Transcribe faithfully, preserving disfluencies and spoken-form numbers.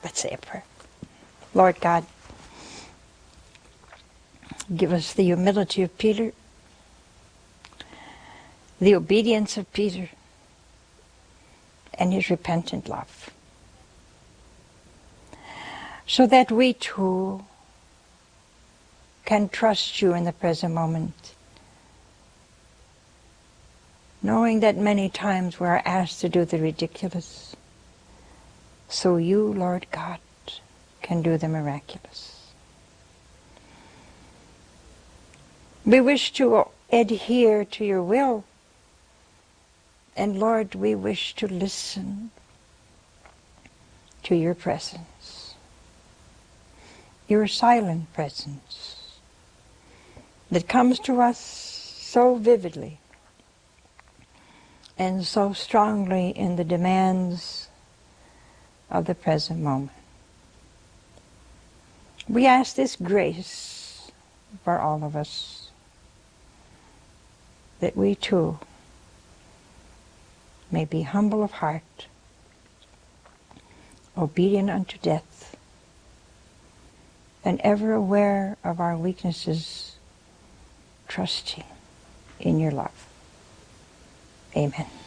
Let's say a prayer. Lord God, give us the humility of Peter, the obedience of Peter, and his repentant love, so that we too can trust you in the present moment, knowing that many times we are asked to do the ridiculous, so you, Lord God, can do the miraculous. We wish to adhere to your will, and Lord, we wish to listen to your presence, your silent presence that comes to us so vividly and so strongly in the demands of the present moment. We ask this grace for all of us, that we too may be humble of heart, obedient unto death, and ever aware of our weaknesses, trusting in your love. Amen.